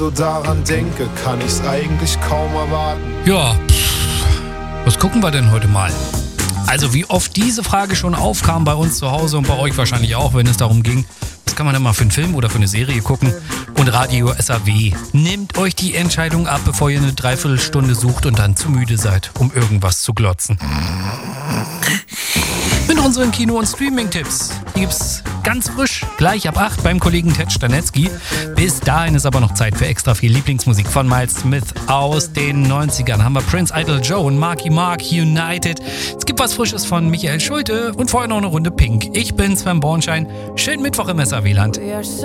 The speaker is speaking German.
so daran denke, kann ich's eigentlich kaum erwarten. Ja, was gucken wir denn heute mal? Also wie oft diese Frage schon aufkam bei uns zu Hause und bei euch wahrscheinlich auch, wenn es darum ging, was kann man denn mal für einen Film oder für eine Serie gucken? Und Radio SAW nimmt euch die Entscheidung ab, bevor ihr eine Dreiviertelstunde sucht und dann zu müde seid, um irgendwas zu glotzen. Mit unseren Kino- und Streaming-Tipps. Die gibt's ganz frisch, gleich ab 8 beim Kollegen Ted Stanetzky. Bis dahin ist aber noch Zeit für extra viel Lieblingsmusik von Miles Smith aus den 90ern. Haben wir Prince Idol Joe und Marky Mark United. Es gibt was Frisches von Michael Schulte und vorher noch eine Runde Pink. Ich bin Sven Bornschein. Schönen Mittwoch im SAW-Land.